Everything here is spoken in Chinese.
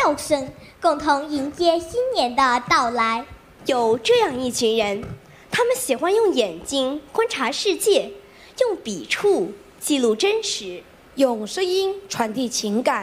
笑声，共同迎接新年的到来。 有这样一群人，他们喜欢用眼睛观察世界，用笔触记录真实， 用声音传递情感。